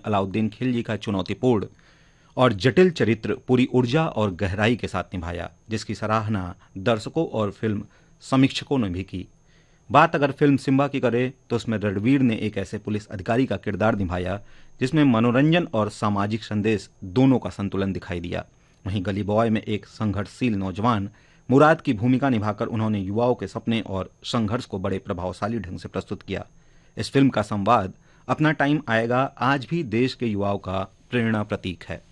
अलाउद्दीन खिलजी का चुनौतीपूर्ण और जटिल चरित्र पूरी ऊर्जा और गहराई के साथ निभाया, जिसकी सराहना दर्शकों और फिल्म समीक्षकों ने भी की। बात अगर फिल्म सिम्बा की करें तो उसमें रणवीर ने एक ऐसे पुलिस अधिकारी का किरदार निभाया जिसमें मनोरंजन और सामाजिक संदेश दोनों का संतुलन दिखाई दिया। वहीं गली बॉय में एक संघर्षशील नौजवान मुराद की भूमिका निभाकर उन्होंने युवाओं के सपने और संघर्ष को बड़े प्रभावशाली ढंग से प्रस्तुत किया। इस फिल्म का संवाद अपना टाइम आएगा आज भी देश के युवाओं का प्रेरणा प्रतीक है।